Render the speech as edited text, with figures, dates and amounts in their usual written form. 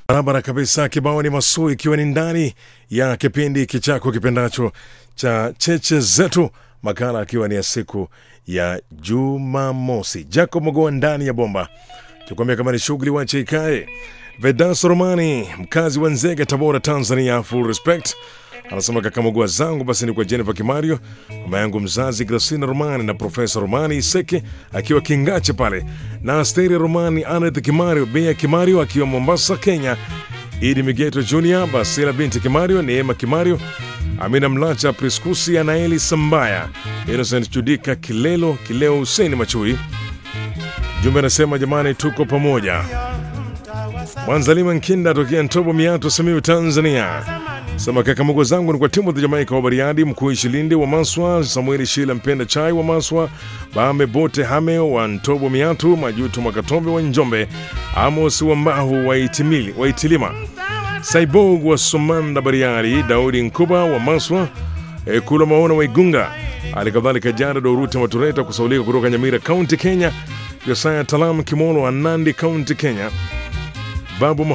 Barabara kabisa, kibao ni Masui, ikiwa ni ndani ya kipindi kichako kipendacho cha cheche zetu, makala akiwa ni ya siku ya Jumamosi. Jacob Mogoa ndani ya bomba, tukwambia kama ni shughuli wache ikae. Vedaso Romani, mkazi wa Nzega, Tabora, Tanzania, full respect, anasema kaka Mogoa zangu basi ni kwa Jennifer Kimario, mama yangu mzazi Gracina Romani na Profesa Romani Seke akiwa Kingache pale, na Asteri Romani, Aneth Kimario, Bea Kimario akiwa Mombasa, Kenya, Idi Migeto Junior, Basila binti Kimario, Neema Kimario, Amina Mlacha, Priskusi, Anaeli Sambaya, Innocent Judika Kileo Hussein Machui. Jumbe anasema jamani, tuko pamoja. Mwanzalima Nkinda tokea Ntobo Miato, Simiyu, Tanzania, sema kaka Mogoa zangu ni kwa Timothy Jamaica wa Bariadi, Mkuu Shilinde wa Maswa, Samueli Shila Mpenda Chai wa Maswa, Bame Bote Hame wa Ntobo Miato, Majuto Makatombe wa Njombe, Amos wa Mbahu wa Itilima, Saibog wa Somanda Bariadi, Daudi Nkuba wa Maswa, Kula Maona wa Igunga, alikadhalika Jara Doruta Matureta kusaulika kutoka Nyamira County, Kenya, Yosaya Talam Kimolo wa Nandi County, Kenya, Babu